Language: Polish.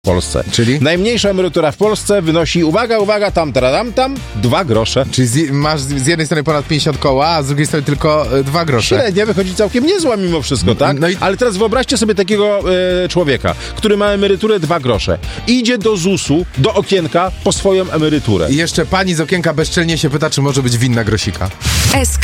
w Polsce. Czyli? Najmniejsza emerytura w Polsce wynosi, uwaga, tam, 2 grosze. Czyli masz z jednej strony ponad 50 koła, a z drugiej strony tylko 2 grosze. Średnia wychodzi całkiem niezła mimo wszystko, tak? No i... Ale teraz wyobraźcie sobie takiego człowieka, który ma emeryturę 2 grosze. Idzie do ZUS-u, do okienka po swoją emeryturę. I jeszcze pani z okienka bezczelnie się pyta, czy może być winna grosika.